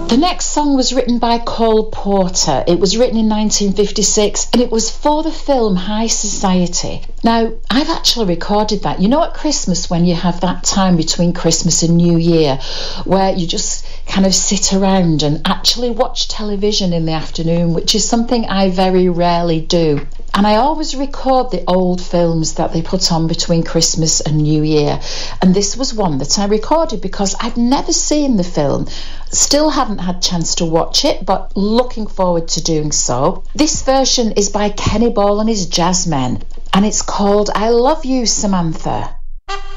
The next song was written by Cole Porter. It was written in 1956 and it was for the film High Society. Now, I've actually recorded that. You know, at Christmas, when you have that time between Christmas and New Year where you just kind of sit around and actually watch television in the afternoon, which is something I very rarely do. And I always record the old films that they put on between Christmas and New Year. And this was one that I recorded because I'd never seen the film. Still haven't had a chance to watch it, but looking forward to doing so. This version is by Kenny Ball and his Jazzmen, and it's called I Love You, Samantha.